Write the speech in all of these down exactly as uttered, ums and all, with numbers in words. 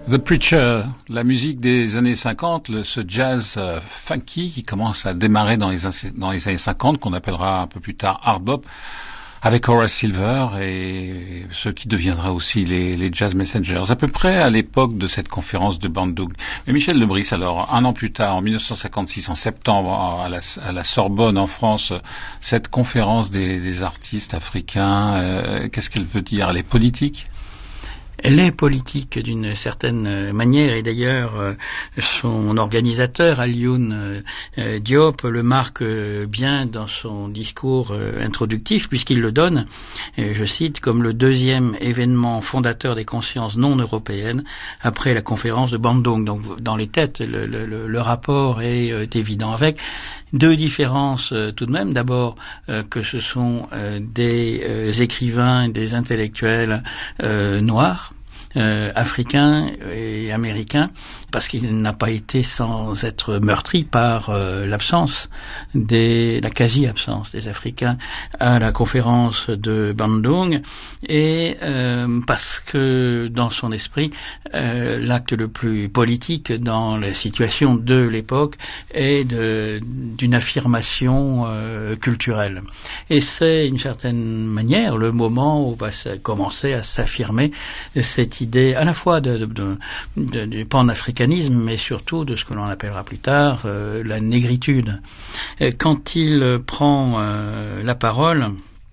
The Preacher, la musique des années cinquante, le, ce jazz euh, funky qui commence à démarrer dans les, dans les années cinquante, qu'on appellera un peu plus tard hard bop, avec Horace Silver et ce qui deviendra aussi les, les Jazz Messengers, à peu près à l'époque de cette conférence de Bandung. Mais Michel Lebris, alors, un an plus tard, en dix-neuf cent cinquante-six, en septembre, à la, à la Sorbonne, en France, cette conférence des, des artistes africains, euh, qu'est-ce qu'elle veut dire? Elle est politique? Elle est politique d'une certaine manière, et d'ailleurs euh, son organisateur, Alioune euh, Diop, le marque euh, bien dans son discours euh, introductif, puisqu'il le donne, euh, je cite, comme le deuxième événement fondateur des consciences non européennes après la conférence de Bandung. Donc dans les têtes, le, le, le rapport est euh, évident, avec deux différences euh, tout de même. D'abord euh, que ce sont euh, des euh, écrivains, des intellectuels euh, noirs, Euh, africain et américain, parce qu'il n'a pas été sans être meurtri par euh, l'absence, des, la quasi-absence des Africains à la conférence de Bandung, et euh, parce que dans son esprit, euh, l'acte le plus politique dans la situation de l'époque est de, d'une affirmation euh, culturelle. Et c'est, d'une certaine manière, le moment où va commencer à s'affirmer cette idée à la fois de, de, de, de, du panafricanisme, mais surtout de ce que l'on appellera plus tard euh, la négritude. Quand il prend euh, la parole,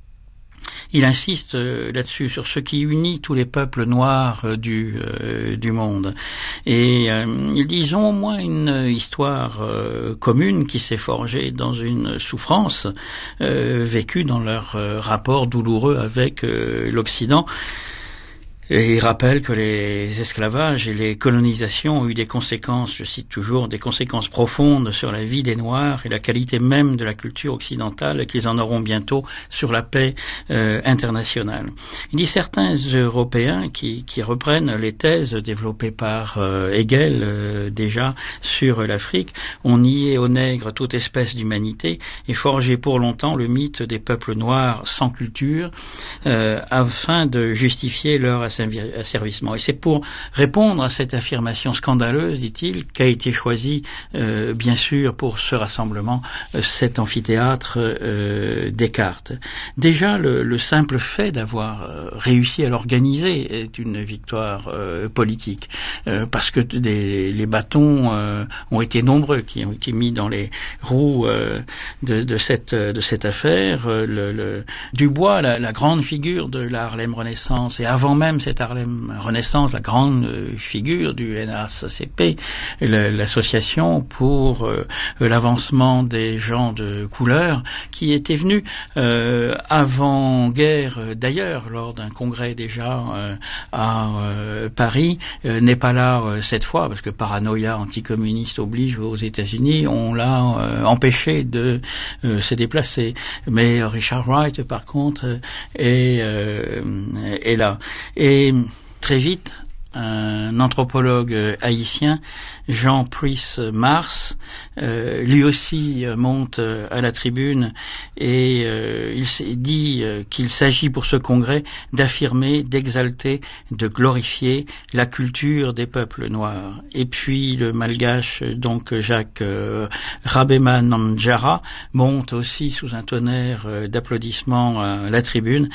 il insiste euh, là-dessus, sur ce qui unit tous les peuples noirs euh, du, euh, du monde. Et euh, ils disent, ils ont au moins une histoire euh, commune qui s'est forgée dans une souffrance euh, vécue dans leur euh, rapport douloureux avec euh, l'Occident. Et il rappelle que les esclavages et les colonisations ont eu des conséquences, je cite toujours, des conséquences profondes sur la vie des Noirs et la qualité même de la culture occidentale, et qu'ils en auront bientôt sur la paix euh, internationale. Il dit, certains Européens qui, qui reprennent les thèses développées par euh, Hegel euh, déjà sur l'Afrique ont nié aux nègres toute espèce d'humanité et forgé pour longtemps le mythe des peuples noirs sans culture euh, afin de justifier leur asservissement. Et c'est pour répondre à cette affirmation scandaleuse, dit-il, qu'a été choisi, euh, bien sûr, pour ce rassemblement, euh, cet amphithéâtre euh, Descartes. Déjà, le, le simple fait d'avoir euh, réussi à l'organiser est une victoire euh, politique, euh, parce que des, les bâtons euh, ont été nombreux, qui ont été mis dans les roues euh, de, de, cette, de cette affaire. Euh, le, le, Dubois, la, la grande figure de la Harlem Renaissance, et avant même cette Harlem Renaissance, la grande euh, figure du N A A C P, l'association pour euh, l'avancement des gens de couleur, qui était venue euh, avant-guerre euh, d'ailleurs, lors d'un congrès déjà euh, à euh, Paris, euh, n'est pas là euh, cette fois, parce que paranoïa anticommuniste oblige aux États-Unis, on l'a euh, empêché de euh, se déplacer. Mais Richard Wright, par contre, euh, est, euh, est là. Et très vite, un anthropologue haïtien, Jean Pruis Mars, euh, lui aussi euh, monte euh, à la tribune et euh, il dit euh, qu'il s'agit pour ce congrès d'affirmer, d'exalter, de glorifier la culture des peuples noirs. Et puis le malgache, donc Jacques euh, Rabemanandjara, monte aussi sous un tonnerre euh, d'applaudissements à la tribune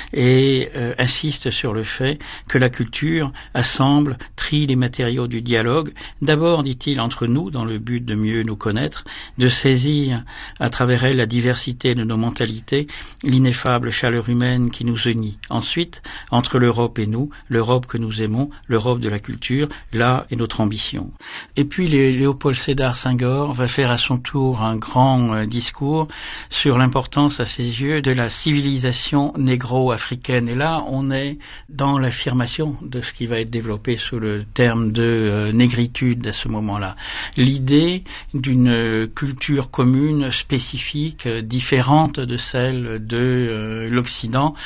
et euh, insiste sur le fait que la culture assemble, trie les matériaux du dialogue, d'abord, dit-il, entre nous, dans le but de mieux nous connaître, de saisir à travers elle la diversité de nos mentalités, l'ineffable chaleur humaine qui nous unit. Ensuite, entre l'Europe et nous, l'Europe que nous aimons, l'Europe de la culture, là est notre ambition. Et puis Léopold Sédar Senghor va faire à son tour un grand euh, discours sur l'importance à ses yeux de la civilisation négro-africaine. Et là, on est dans l'affirmation de ce qui va être développé sous le terme de euh, négritude à ce moment-là. L'idée d'une culture commune, spécifique, différente de celle de euh, l'Occident,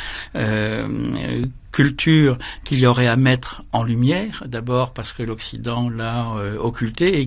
euh, culture qu'il y aurait à mettre en lumière, d'abord parce que l'Occident l'a euh, occultée, et